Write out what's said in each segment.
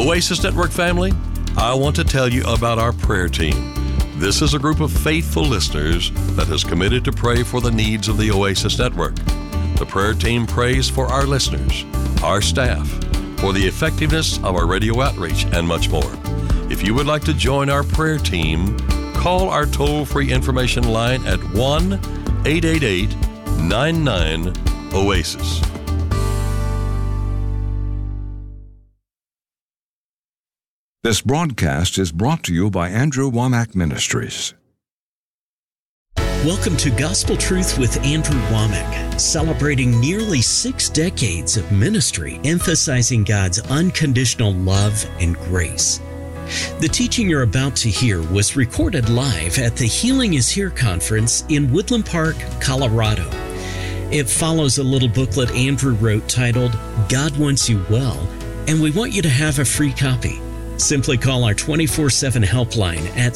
Oasis Network family, I want to tell you about our prayer team. This is a group of faithful listeners that has committed to pray for the needs of the Oasis Network. The prayer team prays for our listeners, our staff, for the effectiveness of our radio outreach, and much more. If you would like to join our prayer team, call our toll-free information line at 1-888-99-OASIS. This broadcast is brought to you by Andrew Womack Ministries. Welcome to Gospel Truth with Andrew Womack, celebrating nearly 6 decades of ministry, emphasizing God's unconditional love and grace. The teaching you're about to hear was recorded live at the Healing is Here conference in Woodland Park, Colorado. It follows a little booklet Andrew wrote titled, God Wants You Well, and we want you to have a free copy. Simply call our 24/7 helpline at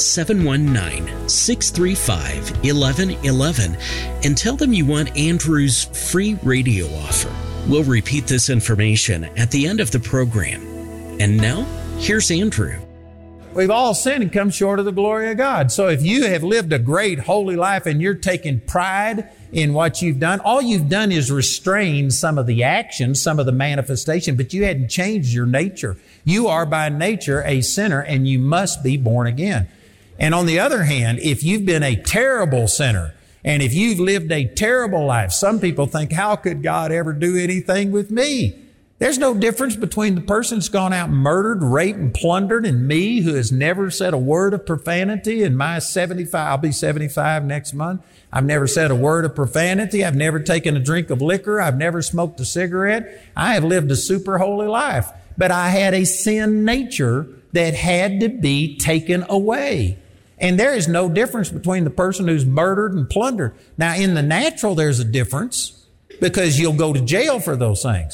719-635-1111 and tell them you want Andrew's free radio offer. We'll repeat this information at the end of the program. And now, here's Andrew. We've all sinned and come short of the glory of God. So if you have lived a great holy life and you're taking pride in what you've done, all you've done is restrain some of the action, some of the manifestation, but you hadn't changed your nature. You are by nature a sinner and you must be born again. And on the other hand, if you've been a terrible sinner and if you've lived a terrible life, some people think, how could God ever do anything with me? There's no difference between the person that's gone out and murdered, raped, and plundered and me who has never said a word of profanity in my 75, I'll be 75 next month. I've never said a word of profanity. I've never taken a drink of liquor. I've never smoked a cigarette. I have lived a super holy life. But I had a sin nature that had to be taken away. And there is no difference between the person who's murdered and plundered. Now, in the natural, there's a difference because you'll go to jail for those things.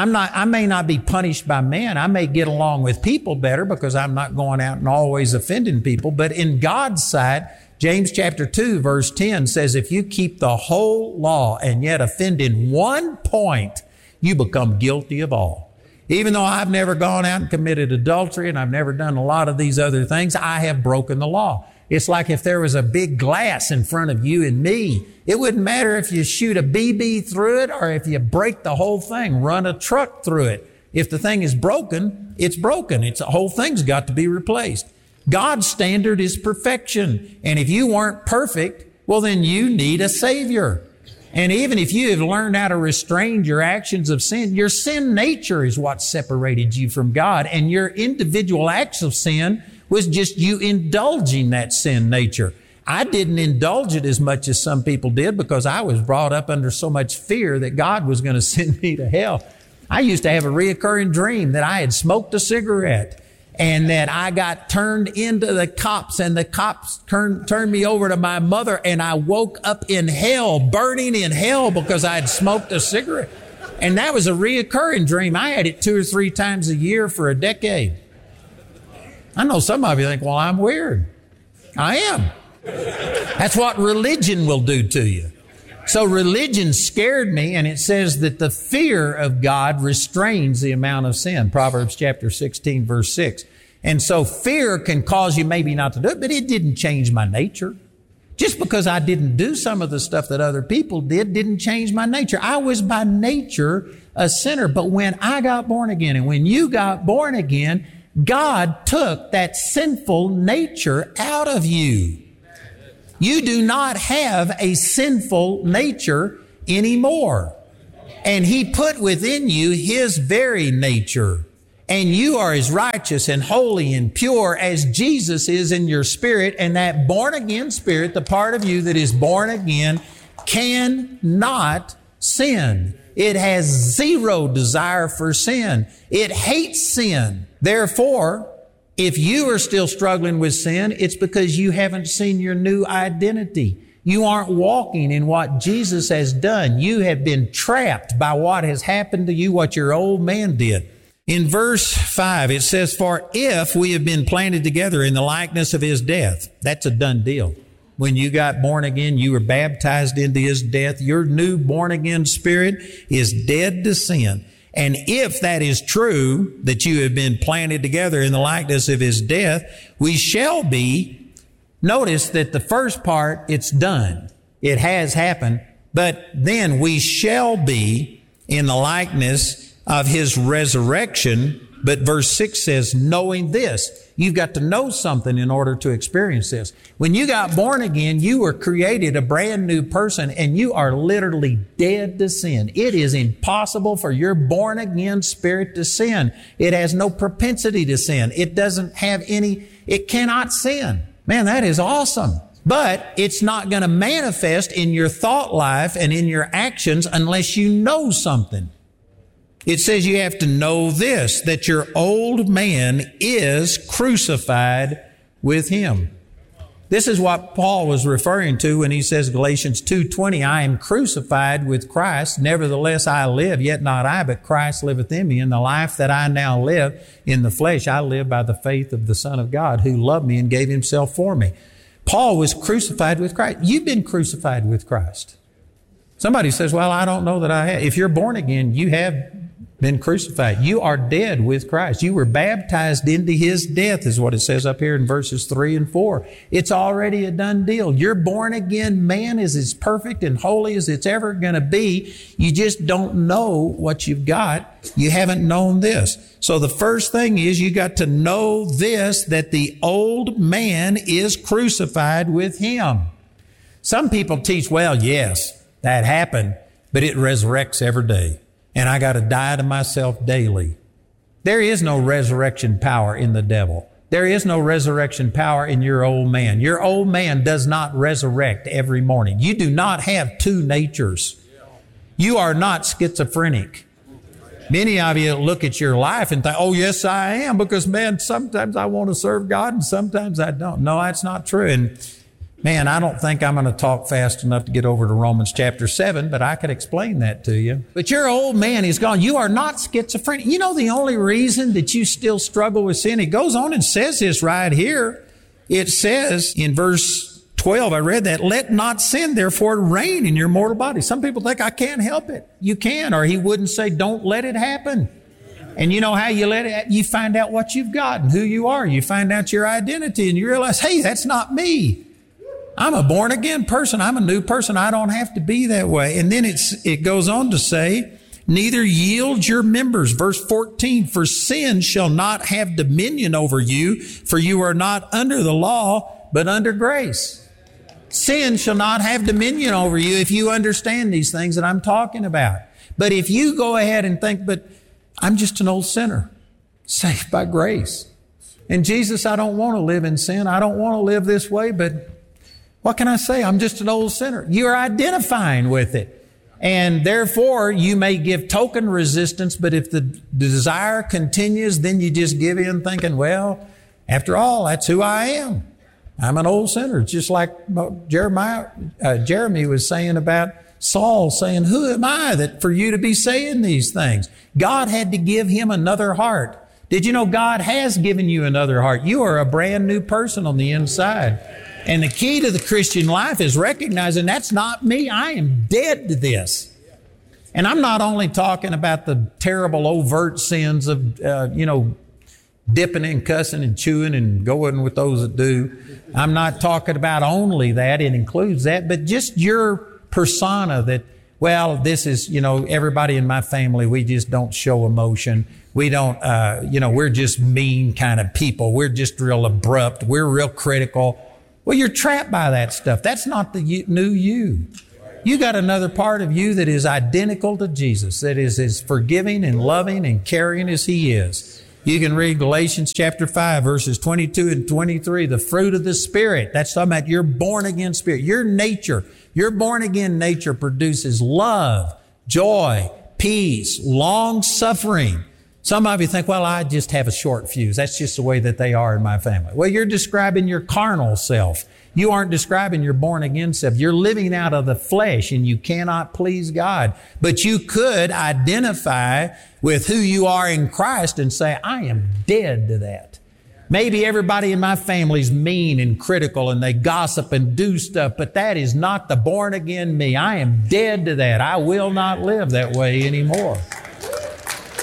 I may not be punished by man. I may get along with people better because I'm not going out and always offending people. But in God's sight, James chapter 2, verse 10 says, if you keep the whole law and yet offend in one point, you become guilty of all. Even though I've never gone out and committed adultery and I've never done a lot of these other things, I have broken the law. It's like if there was a big glass in front of you and me. It wouldn't matter if you shoot a BB through it or if you break the whole thing, run a truck through it. If the thing is broken, it's broken. The whole thing's got to be replaced. God's standard is perfection. And if you weren't perfect, well, then you need a Savior. And even if you have learned how to restrain your actions of sin, your sin nature is what separated you from God. And your individual acts of sin was just you indulging that sin nature. I didn't indulge it as much as some people did because I was brought up under so much fear that God was going to send me to hell. I used to have a reoccurring dream that I had smoked a cigarette and that I got turned into the cops and the cops turned me over to my mother and I woke up in hell, burning in hell because I had smoked a cigarette. And that was a reoccurring dream. I had it 2 or 3 times a year for a decade. I know some of you think, well, I'm weird. I am. That's what religion will do to you. So religion scared me, and it says that the fear of God restrains the amount of sin. Proverbs chapter 16, verse 6. And so fear can cause you maybe not to do it, but it didn't change my nature. Just because I didn't do some of the stuff that other people did didn't change my nature. I was by nature a sinner. But when I got born again, and when you got born again, God took that sinful nature out of you. You do not have a sinful nature anymore. And He put within you His very nature. And you are as righteous and holy and pure as Jesus is in your spirit. And that born again spirit, the part of you that is born again, cannot sin. It has zero desire for sin. It hates sin. Therefore, if you are still struggling with sin, it's because you haven't seen your new identity. You aren't walking in what Jesus has done. You have been trapped by what has happened to you, what your old man did. In verse 5, it says, for if we have been planted together in the likeness of His death, that's a done deal. When you got born again, you were baptized into His death. Your new born again spirit is dead to sin. And if that is true, that you have been planted together in the likeness of his death, we shall be. Notice that the first part, it's done. It has happened. But then we shall be in the likeness of his resurrection. But verse 6 says, knowing this. You've got to know something in order to experience this. When you got born again, you were created a brand new person, and you are literally dead to sin. It is impossible for your born again spirit to sin. It has no propensity to sin. It cannot sin. Man, that is awesome. But it's not going to manifest in your thought life and in your actions unless you know something. It says you have to know this, that your old man is crucified with him. This is what Paul was referring to when he says, Galatians 2:20, I am crucified with Christ. Nevertheless, I live, yet not I, but Christ liveth in me. In the life that I now live in the flesh, I live by the faith of the Son of God who loved me and gave himself for me. Paul was crucified with Christ. You've been crucified with Christ. Somebody says, well, I don't know that I have. If you're born again, you have been crucified. You are dead with Christ. You were baptized into his death, is what it says up here in verses 3 and 4. It's already a done deal. Your born again man is as perfect and holy as it's ever going to be. You just don't know what you've got. You haven't known this. So the first thing is you got to know this, that the old man is crucified with him. Some people teach, well, yes, that happened, but it resurrects every day. And I got to die to myself daily. There is no resurrection power in the devil. There is no resurrection power in your old man. Your old man does not resurrect every morning. You do not have two natures. You are not schizophrenic. Many of you look at your life and think, oh, yes, I am, because, man, sometimes I want to serve God and sometimes I don't. No, that's not true. And, man, I don't think I'm going to talk fast enough to get over to Romans chapter 7, but I could explain that to you. But your old man is gone. You are not schizophrenic. You know the only reason that you still struggle with sin? It goes on and says this right here. It says in verse 12, I read that, let not sin therefore reign in your mortal body. Some people think, I can't help it. You can, or he wouldn't say, don't let it happen. And you know how you let it, you find out what you've got and who you are. You find out your identity and you realize, hey, that's not me. I'm a born again person. I'm a new person. I don't have to be that way. And then it goes on to say, neither yield your members. Verse 14, for sin shall not have dominion over you, for you are not under the law, but under grace. Sin shall not have dominion over you if you understand these things that I'm talking about. But if you go ahead and think, but I'm just an old sinner, saved by grace. And Jesus, I don't want to live in sin. I don't want to live this way, but what can I say? I'm just an old sinner. You're identifying with it. And therefore, you may give token resistance, but if the desire continues, then you just give in thinking, well, after all, that's who I am. I'm an old sinner. It's just like Jeremy was saying about Saul, saying, who am I that for you to be saying these things? God had to give him another heart. Did you know God has given you another heart? You are a brand new person on the inside. And the key to the Christian life is recognizing that's not me. I am dead to this. And I'm not only talking about the terrible overt sins of, dipping and cussing and chewing and going with those that do. I'm not talking about only that. It includes that. But just your persona that, well, this is, everybody in my family, we just don't show emotion. We don't, we're just mean kind of people. We're just real abrupt. We're real critical. Well, you're trapped by that stuff. That's not the new you. You got another part of you that is identical to Jesus, that is as forgiving and loving and caring as he is. You can read Galatians chapter 5, verses 22 and 23, the fruit of the Spirit. That's talking about your born again spirit. Your nature, your born again nature produces love, joy, peace, long suffering. Some of you think, well, I just have a short fuse. That's just the way that they are in my family. Well, you're describing your carnal self. You aren't describing your born again self. You're living out of the flesh and you cannot please God. But you could identify with who you are in Christ and say, I am dead to that. Maybe everybody in my family is mean and critical and they gossip and do stuff, but that is not the born again me. I am dead to that. I will not live that way anymore.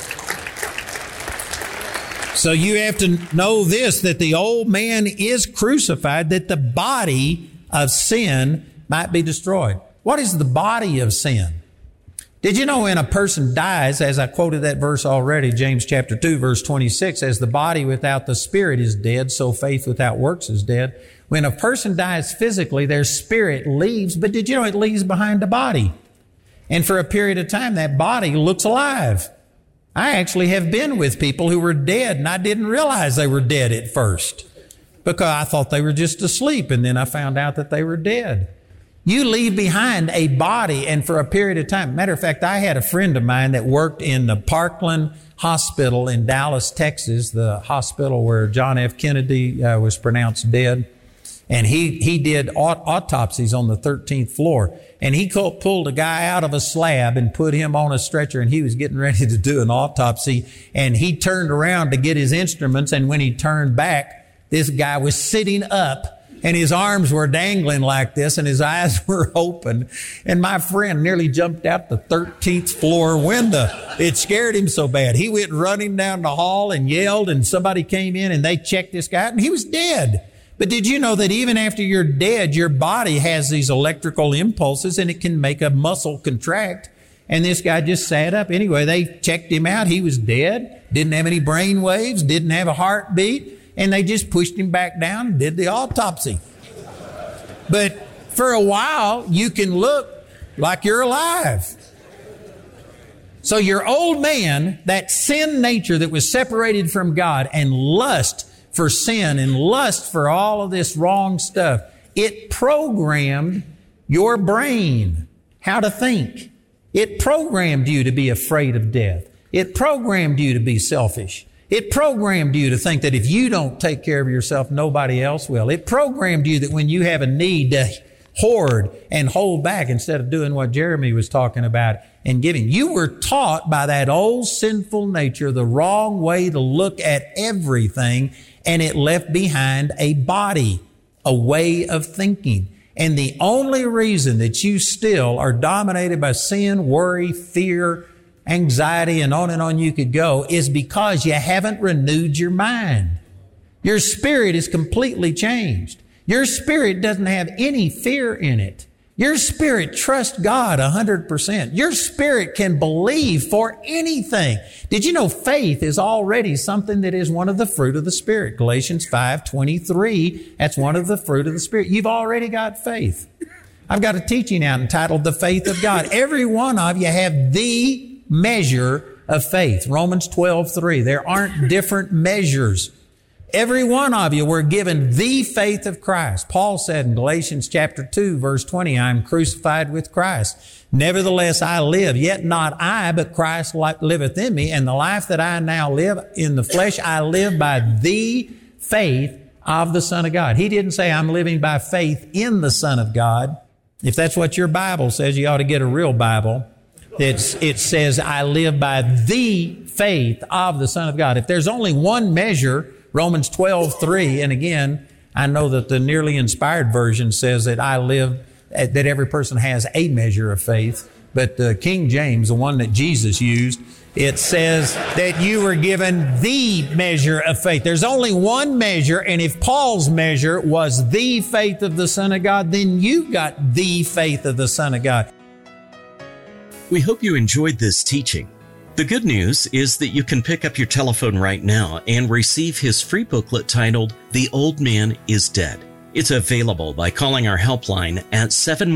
So you have to know this, that the old man is crucified, that the body of sin might be destroyed. What is the body of sin? Did you know when a person dies, as I quoted that verse already, James chapter 2, verse 26, as the body without the spirit is dead, so faith without works is dead. When a person dies physically, their spirit leaves, but did you know it leaves behind the body? And for a period of time, that body looks alive. I actually have been with people who were dead, and I didn't realize they were dead at first because I thought they were just asleep, and then I found out that they were dead. You leave behind a body, and for a period of time. Matter of fact, I had a friend of mine that worked in the Parkland Hospital in Dallas, Texas, the hospital where John F. Kennedy was pronounced dead. And he did autopsies on the 13th floor. And he pulled a guy out of a slab and put him on a stretcher, and he was getting ready to do an autopsy. And he turned around to get his instruments, and when he turned back, this guy was sitting up, and his arms were dangling like this, and his eyes were open. And my friend nearly jumped out the 13th floor window. It scared him so bad. He went running down the hall and yelled, and somebody came in, and they checked this guy out, and he was dead. But did you know that even after you're dead, your body has these electrical impulses, and it can make a muscle contract? And this guy just sat up. Anyway, they checked him out. He was dead, didn't have any brain waves, didn't have a heartbeat. And they just pushed him back down and did the autopsy. But for a while, you can look like you're alive. So your old man, that sin nature that was separated from God, and lust for sin and lust for all of this wrong stuff, it programmed your brain how to think. It programmed you to be afraid of death. It programmed you to be selfish. It programmed you to think that if you don't take care of yourself, nobody else will. It programmed you that when you have a need to hoard and hold back instead of doing what Jeremy was talking about and giving. You were taught by that old sinful nature the wrong way to look at everything, and it left behind a body, a way of thinking. And the only reason that you still are dominated by sin, worry, fear, anxiety, and on you could go is because you haven't renewed your mind. Your spirit is completely changed. Your spirit doesn't have any fear in it. Your spirit trusts God 100%. Your spirit can believe for anything. Did you know faith is already something that is one of the fruit of the Spirit? Galatians 5:23, that's one of the fruit of the Spirit. You've already got faith. I've got a teaching out entitled The Faith of God. Every one of you have the measure of faith. Romans 12:3. There aren't different measures. Every one of you were given the faith of Christ. Paul said in Galatians chapter 2, verse 20, I am crucified with Christ. Nevertheless, I live, yet not I, but Christ liveth in me. And the life that I now live in the flesh, I live by the faith of the Son of God. He didn't say I'm living by faith in the Son of God. If that's what your Bible says, you ought to get a real Bible. It says, I live by the faith of the Son of God. If there's only one measure, Romans 12:3, and again, I know that the nearly inspired version says that that every person has a measure of faith, but the King James, the one that Jesus used, it says that you were given the measure of faith. There's only one measure, and if Paul's measure was the faith of the Son of God, then you got the faith of the Son of God. We hope you enjoyed this teaching. The good news is that you can pick up your telephone right now and receive his free booklet titled, The Old Man is Dead. It's available by calling our helpline at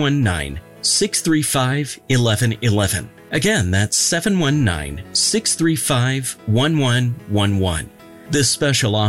719-635-1111. Again, that's 719-635-1111. This special offer